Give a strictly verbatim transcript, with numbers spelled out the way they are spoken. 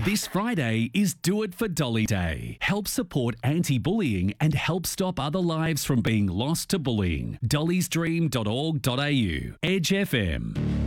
This Friday is Do It for Dolly Day. Help support anti-bullying and help stop other lives from being lost to bullying. dollys dream dot org dot a u. Edge F M.